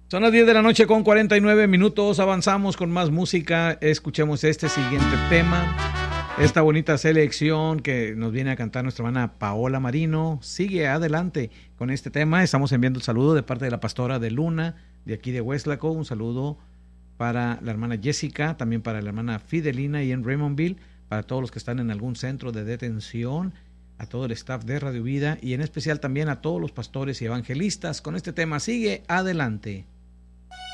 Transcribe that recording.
Son las 10 de la noche con 49 minutos. Avanzamos con más música. Escuchemos este siguiente tema. Esta bonita selección que nos viene a cantar nuestra hermana Paola Marino. Sigue adelante con este tema. Estamos enviando el saludo de parte de la pastora de Luna, de aquí de Hueslaco. Un saludo para la hermana Jessica, también para la hermana Fidelina y en Raymondville, para todos los que están en algún centro de detención, a todo el staff de Radio Vida y en especial también a todos los pastores y evangelistas. Con este tema sigue adelante.